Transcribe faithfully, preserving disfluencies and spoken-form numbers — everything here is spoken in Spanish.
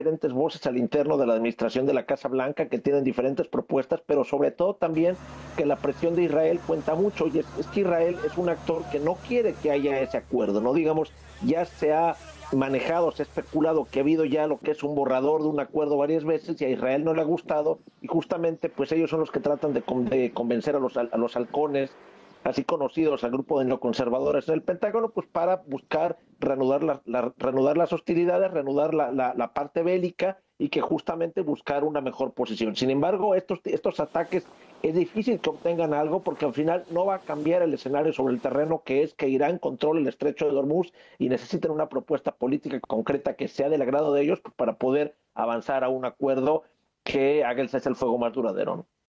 diferentes voces al interno de la administración de la Casa Blanca que tienen diferentes propuestas, pero sobre todo también que la presión de Israel cuenta mucho. Y es, es que Israel es un actor que no quiere que haya ese acuerdo, ¿no? Digamos, ya se ha manejado, se ha especulado que ha habido ya lo que es un borrador de un acuerdo varias veces y a Israel no le ha gustado y justamente pues ellos son los que tratan de, de convencer a los, a los halcones, así conocidos al grupo de neoconservadores en el Pentágono, pues para buscar reanudar, la, la, reanudar las hostilidades, reanudar la, la, la, parte bélica y que justamente buscar una mejor posición. Sin embargo, estos, estos ataques es difícil que obtengan algo porque al final no va a cambiar el escenario sobre el terreno, que es que Irán controle el estrecho de Hormuz y necesitan una propuesta política concreta que sea del agrado de ellos para poder avanzar a un acuerdo que haga el cese al fuego más duradero, ¿no?